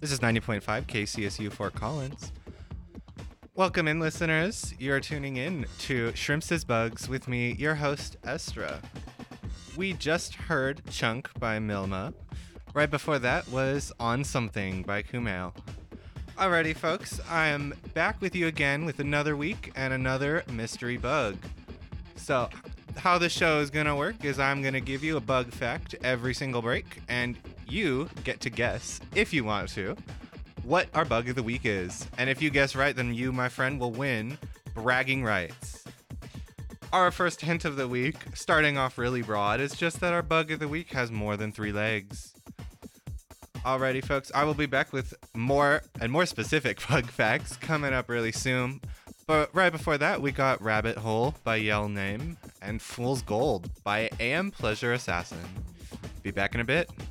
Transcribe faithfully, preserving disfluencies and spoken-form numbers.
This is ninety point five K C S U Fort Collins. Welcome in, listeners. You're tuning in to Shrimps is Bugs with me, your host, Estra. We just heard Chunk by Milma. Right before that was On Something by Kumail. Alrighty, folks, I am back with you again with another week and another mystery bug. So, how the show is going to work is I'm going to give you a bug fact every single break, and you get to guess, if you want to, what our bug of the week is. And if you guess right, then you, my friend, will win bragging rights. Our first hint of the week, starting off really broad, is just that our bug of the week has more than three legs. Alrighty, folks, I will be back with more and more specific bug facts coming up really soon. But right before that, we got Rabbit Hole by Yell Name and Fool's Gold by A M Pleasure Assassin. Be back in a bit.